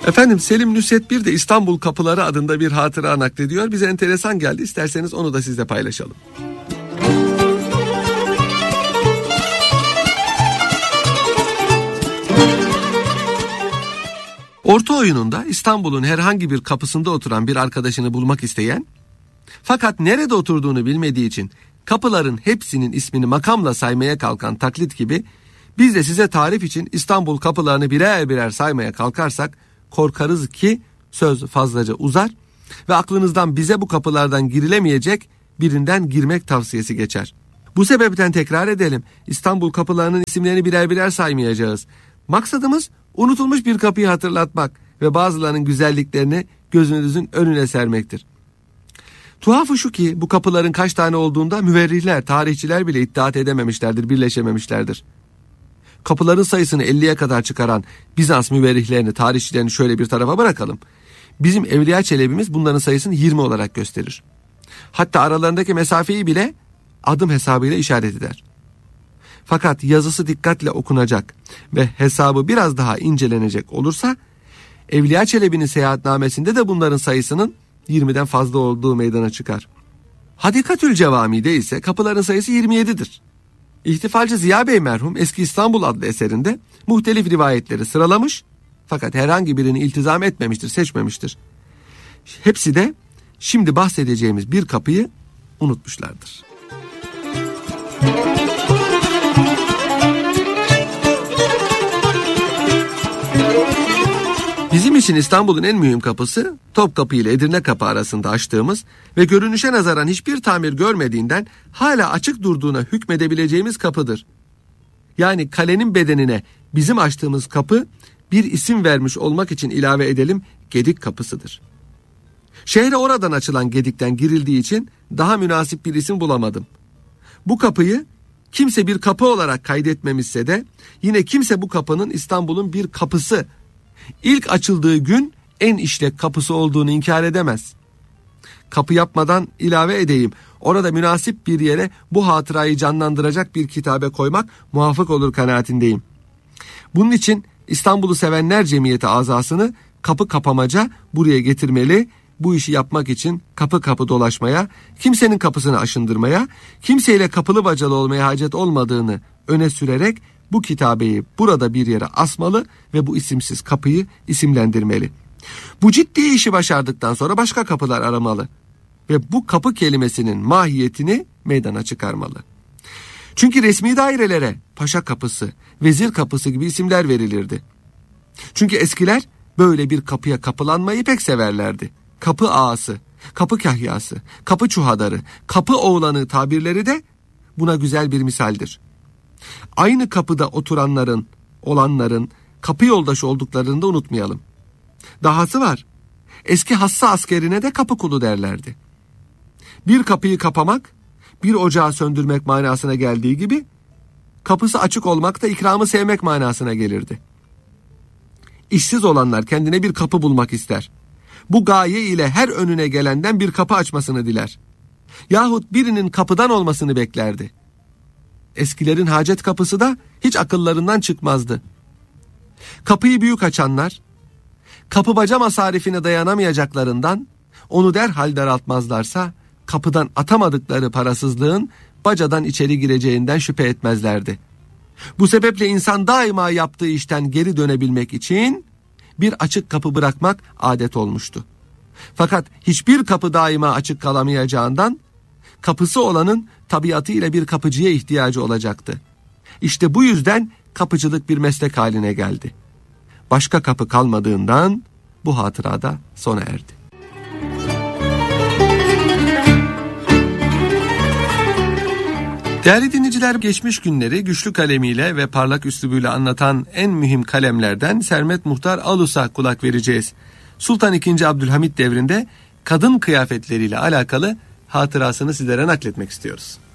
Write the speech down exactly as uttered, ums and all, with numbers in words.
Efendim Selim Nusret bir de İstanbul Kapıları adında bir hatıra naklediyor. Bize enteresan geldi. İsterseniz onu da sizle paylaşalım. Orta oyununda İstanbul'un herhangi bir kapısında oturan bir arkadaşını bulmak isteyen, fakat nerede oturduğunu bilmediği için kapıların hepsinin ismini makamla saymaya kalkan taklit gibi, biz de size tarif için İstanbul kapılarını birer birer saymaya kalkarsak korkarız ki söz fazlaca uzar ve aklınızdan bize bu kapılardan girilemeyecek birinden girmek tavsiyesi geçer. Bu sebepten tekrar edelim, İstanbul kapılarının isimlerini birer birer saymayacağız. Maksadımız unutulmuş bir kapıyı hatırlatmak ve bazılarının güzelliklerini gözünüzün önüne sermektir. Tuhafı şu ki bu kapıların kaç tane olduğunda müverrihler, tarihçiler bile iddiat edememişlerdir, birleşememişlerdir. Kapıların sayısını elliye kadar çıkaran Bizans müverrihlerini, tarihçilerini şöyle bir tarafa bırakalım. Bizim Evliya Çelebi'miz bunların sayısını yirmi olarak gösterir. Hatta aralarındaki mesafeyi bile adım hesabıyla işaret eder. Fakat yazısı dikkatle okunacak ve hesabı biraz daha incelenecek olursa Evliya Çelebi'nin seyahatnamesinde de bunların sayısının yirmiden fazla olduğu meydana çıkar. Hadikatül Cevami'de ise kapıların sayısı yirmi yedidir. İhtifalcı Ziya Bey merhum Eski İstanbul adlı eserinde muhtelif rivayetleri sıralamış fakat herhangi birini iltizam etmemiştir, seçmemiştir. Hepsi de şimdi bahsedeceğimiz bir kapıyı unutmuşlardır. Bizim için İstanbul'un en mühim kapısı Topkapı ile Edirne Kapı arasında açtığımız ve görünüşe nazaran hiçbir tamir görmediğinden hala açık durduğuna hükmedebileceğimiz kapıdır. Yani kalenin bedenine bizim açtığımız kapı bir isim vermiş olmak için ilave edelim Gedik Kapısı'dır. Şehre oradan açılan Gedik'ten girildiği için daha münasip bir isim bulamadım. Bu kapıyı kimse bir kapı olarak kaydetmemişse de yine kimse bu kapının İstanbul'un bir kapısı, İlk açıldığı gün en işlek kapısı olduğunu inkar edemez. Kapı yapmadan ilave edeyim. Orada münasip bir yere bu hatırayı canlandıracak bir kitabe koymak muvaffak olur kanaatindeyim. Bunun için İstanbul'u Sevenler Cemiyeti azasını kapı kapamaca buraya getirmeli. Bu işi yapmak için kapı kapı dolaşmaya, kimsenin kapısını aşındırmaya, kimseyle kapılı bacalı olmaya hacet olmadığını öne sürerek bu kitabeyi burada bir yere asmalı ve bu isimsiz kapıyı isimlendirmeli. Bu ciddi işi başardıktan sonra başka kapılar aramalı ve bu kapı kelimesinin mahiyetini meydana çıkarmalı. Çünkü resmi dairelere Paşa Kapısı, Vezir Kapısı gibi isimler verilirdi. Çünkü eskiler böyle bir kapıya kapılanmayı pek severlerdi. Kapı ağası, kapı kahyası, kapı çuhadarı, kapı oğlanı tabirleri de buna güzel bir misaldir. Aynı kapıda oturanların, olanların kapı yoldaşı olduklarını da unutmayalım. Dahası var, eski hassa askerine de kapı kulu derlerdi. Bir kapıyı kapamak, bir ocağı söndürmek manasına geldiği gibi, kapısı açık olmak da ikramı sevmek manasına gelirdi. İşsiz olanlar kendine bir kapı bulmak ister. Bu gaye ile her önüne gelenden bir kapı açmasını diler. Yahut birinin kapıdan olmasını beklerdi. Eskilerin hacet kapısı da hiç akıllarından çıkmazdı. Kapıyı büyük açanlar, kapı baca masarifine dayanamayacaklarından onu derhal daraltmazlarsa kapıdan atamadıkları parasızlığın bacadan içeri gireceğinden şüphe etmezlerdi. Bu sebeple insan daima yaptığı işten geri dönebilmek için bir açık kapı bırakmak adet olmuştu. Fakat hiçbir kapı daima açık kalamayacağından kapısı olanın tabiatıyla bir kapıcıya ihtiyacı olacaktı. İşte bu yüzden kapıcılık bir meslek haline geldi. Başka kapı kalmadığından bu hatırada sona erdi. Değerli dinleyiciler, geçmiş günleri güçlü kalemiyle ve parlak üslubuyla anlatan en mühim kalemlerden Sermet Muhtar Alus'a kulak vereceğiz. Sultan ikinci. Abdülhamit devrinde kadın kıyafetleriyle alakalı hatırasını sizlere nakletmek istiyoruz.